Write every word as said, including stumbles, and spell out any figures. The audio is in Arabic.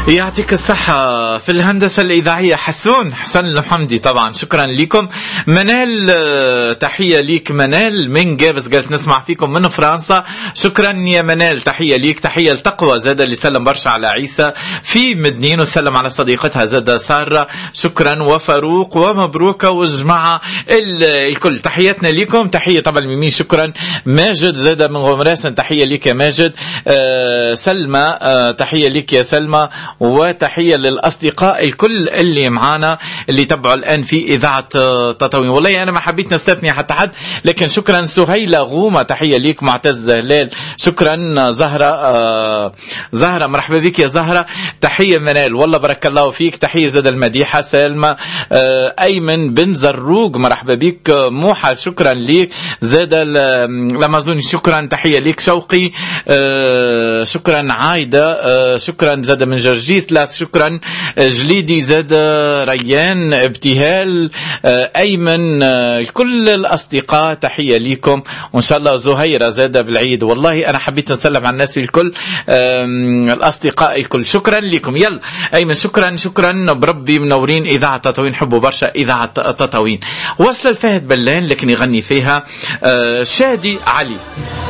يعطيك الصحة. في الهندسة الإذاعية حسون حسن المحمدي، طبعا شكرا لكم. منال تحية ليك منال من جابس، قالت نسمع فيكم من فرنسا، شكرا يا منال، تحية ليك. تحية التقوى زادة اللي سلم برشا على عيسى في مدنين وسلم على صديقتها زادة سارة، شكرا. وفاروق ومبروك والجماعة الكل تحياتنا ليكم. تحية طبعا ميمي، شكرا. ماجد زادة من غمراسن، تحية ليك يا ماجد. آه سلمى آه تحية ليك يا سلمى، وتحية للأصدقاء الكل اللي معانا اللي تبعوا الآن في إذاعة تطاوين. والله أنا ما حبيت نستثني حتى حد، لكن شكرا. سهيلة غومة تحية ليك. معتز هلال شكرا. زهرة آه زهرة مرحبا بك يا زهرة. تحية منال والله بارك الله فيك. تحية زاد المديحة. سلمى آه أيمن بن زروق مرحبا بك. موحى شكرا ليك. زاد الأمازوني شكرا، تحية ليك. شوقي آه شكرا. عايدة آه شكرا. زاد من جرجيس لا شكرا. جليدي زاد. ريان ابتهال أيمن كل الأصدقاء تحية ليكم. وإن شاء الله زهيرة زاد بالعيد. والله أنا حبيت نسلم على الناس الكل الأصدقاء الكل، شكرا لكم. يلا أيمن شكرا شكرا. بربي منورين إذاعة تطاوين، حبوا برشا إذاعة تطاوين. وصل الفهد بلان لكن يغني فيها شادي علي.